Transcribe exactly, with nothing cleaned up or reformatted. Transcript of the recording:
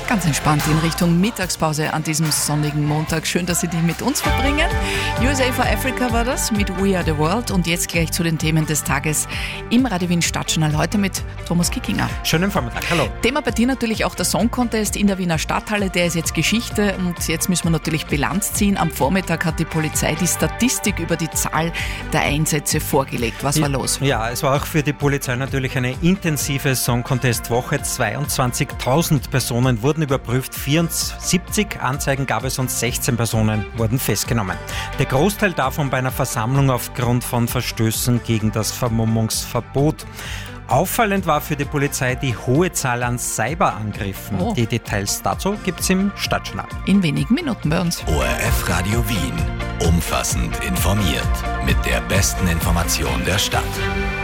Ganz entspannt in Richtung Mittagspause an diesem sonnigen Montag. Schön, dass Sie die mit uns verbringen. U S A for Africa war das mit We Are the World. Und jetzt gleich zu den Themen des Tages im Radio Wien Stadtjournal. Heute mit Thomas Kickinger. Schönen Vormittag, hallo. Thema bei dir natürlich auch der Song Contest in der Wiener Stadthalle. Der ist jetzt Geschichte und jetzt müssen wir natürlich Bilanz ziehen. Am Vormittag hat die Polizei die Statistik über die Zahl der Einsätze vorgelegt. Was war los? Ja, es war auch für die Polizei natürlich eine intensive Song Contest Woche. zweiundzwanzigtausend Personen wurden überprüft, vierundsiebzig Anzeigen gab es und sechzehn Personen wurden festgenommen. Der Großteil davon bei einer Versammlung aufgrund von Verstößen gegen das Vermummungsverbot. Auffallend war für die Polizei die hohe Zahl an Cyberangriffen. Oh. Die Details dazu gibt's im Stadtjournal. In wenigen Minuten bei uns. O R F Radio Wien. Umfassend informiert. Mit der besten Information der Stadt.